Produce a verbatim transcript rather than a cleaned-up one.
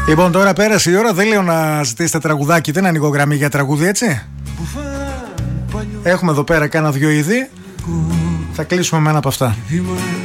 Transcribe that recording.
Λοιπόν, τώρα πέρασε η ώρα, δεν λέω να ζητήσετε τραγουδάκι, δεν ανοίγω γραμμή για τραγούδι, έτσι. Έχουμε εδώ πέρα κάνα δυο είδη. Θα κλείσουμε με ένα από αυτά.